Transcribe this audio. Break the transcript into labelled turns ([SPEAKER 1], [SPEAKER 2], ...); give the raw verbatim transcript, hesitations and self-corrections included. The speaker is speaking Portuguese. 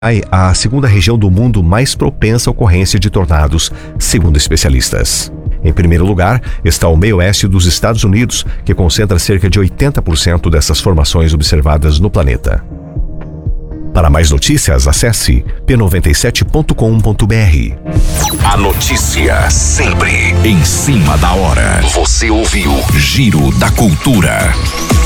[SPEAKER 1] a segunda região do mundo mais propensa à ocorrência de tornados, segundo especialistas. Em primeiro lugar está o meio-oeste dos Estados Unidos, que concentra cerca de oitenta por cento dessas formações observadas no planeta. Para mais notícias, acesse p noventa e sete ponto com ponto b r.
[SPEAKER 2] A notícia sempre em cima da hora. Você ouviu Giro da Cultura.